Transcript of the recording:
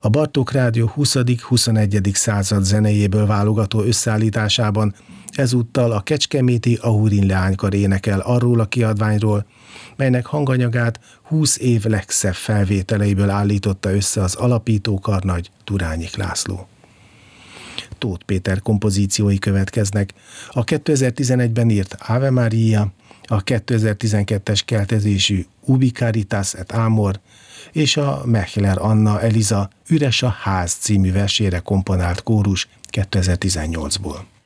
A Bartók Rádió 20.-21. század zenejéből válogató összeállításában ezúttal a kecskeméti Ahurin leánykar énekel arról a kiadványról, melynek hanganyagát 20 év legszebb felvételeiből állította össze az alapító karnagy, Turányik László. Tóth Péter kompozíciói következnek, a 2011-ben írt Ave Maria, a 2012-es keltezésű Ubi Caritas et Amor és a Mechler Anna Eliza Üres a ház című versére komponált kórus 2018-ból.